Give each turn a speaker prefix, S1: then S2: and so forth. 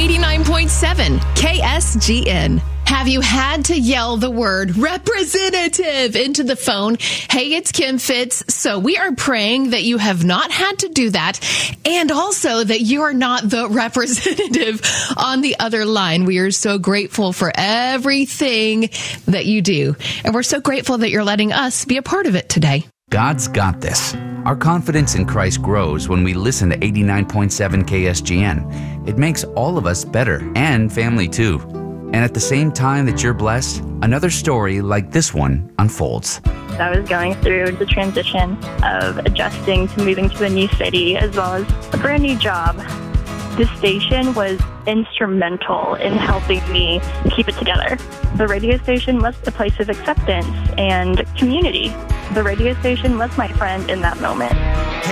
S1: 89.7 KSGN. Have you had to yell the word representative into the phone? Hey, it's Kim Fitz. So we are praying that you have not had to do that, and also that you are not the representative on the other line. We are so grateful for everything that you do, and we're so grateful that you're letting us be a part of it today.
S2: God's got this. Our confidence in Christ grows when we listen to 89.7 KSGN. It makes all of us better, and family too. And at the same time that you're blessed, another story like this one unfolds.
S3: I was going through the transition of adjusting to moving to a new city as well as a brand new job. The station was instrumental in helping me keep it together. The radio station was a place of acceptance and community. The radio station was my friend in that moment.